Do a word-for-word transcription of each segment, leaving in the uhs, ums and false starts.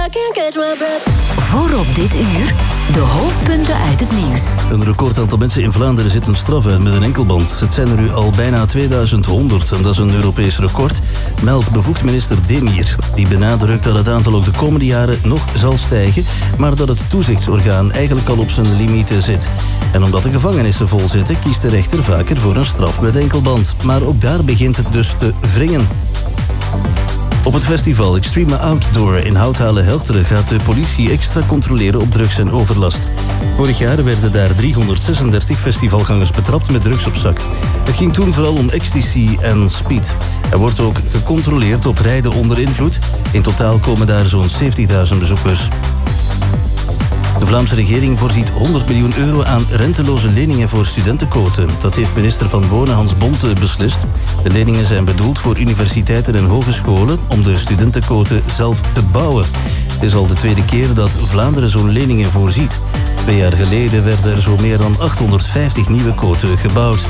Voor op dit uur de hoofdpunten uit het nieuws. Een record aantal mensen in Vlaanderen zit een straf uit met een enkelband. Het zijn er nu al bijna tweeduizend honderd en dat is een Europees record, meldt bevoegd minister Demir. Die benadrukt dat het aantal ook de komende jaren nog zal stijgen, maar dat het toezichtsorgaan eigenlijk al op zijn limieten zit. En omdat de gevangenissen vol zitten, kiest de rechter vaker voor een straf met enkelband. Maar ook daar begint het dus te wringen. Op het festival Extreme Outdoor in Houthalen-Helchteren gaat de politie extra controleren op drugs en overlast. Vorig jaar werden daar driehonderdzesendertig festivalgangers betrapt met drugs op zak. Het ging toen vooral om ecstasy en speed. Er wordt ook gecontroleerd op rijden onder invloed. In totaal komen daar zo'n zeventigduizend bezoekers. De Vlaamse regering voorziet honderd miljoen euro aan renteloze leningen voor studentenquoten. Dat heeft minister van Wonen Hans Bonte beslist. De leningen zijn bedoeld voor universiteiten en hogescholen om de studentenquoten zelf te bouwen. Het is al de tweede keer dat Vlaanderen zo'n leningen voorziet. Twee jaar geleden werden er zo meer dan achthonderdvijftig nieuwe quoten gebouwd.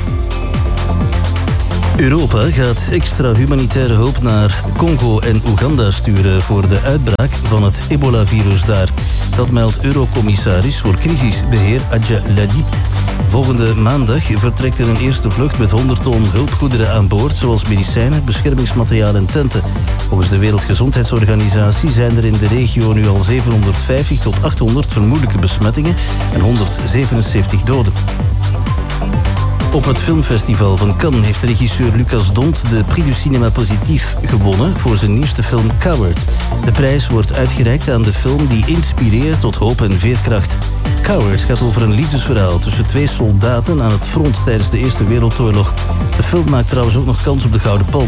Europa gaat extra humanitaire hulp naar Congo en Oeganda sturen voor de uitbraak van het ebola-virus daar. Dat meldt Eurocommissaris voor crisisbeheer Adja Ladib. Volgende maandag vertrekt er een eerste vlucht met honderd ton hulpgoederen aan boord, zoals medicijnen, beschermingsmateriaal en tenten. Volgens de Wereldgezondheidsorganisatie zijn er in de regio nu al zevenhonderdvijftig tot achthonderd vermoedelijke besmettingen en honderdzevenenzeventig doden. Op het filmfestival van Cannes heeft regisseur Lucas Dont de Prix du Cinéma Positief gewonnen voor zijn nieuwste film Coward. De prijs wordt uitgereikt aan de film die inspireert tot hoop en veerkracht. Coward gaat over een liefdesverhaal tussen twee soldaten aan het front tijdens de Eerste Wereldoorlog. De film maakt trouwens ook nog kans op de Gouden Palm.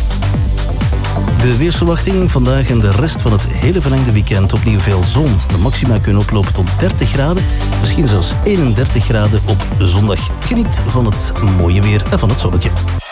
De weersverwachting vandaag en de rest van het hele verlengde weekend opnieuw veel zon. De maxima kunnen oplopen tot dertig graden, misschien zelfs eenendertig graden op zondag. Geniet van het mooie weer en van het zonnetje.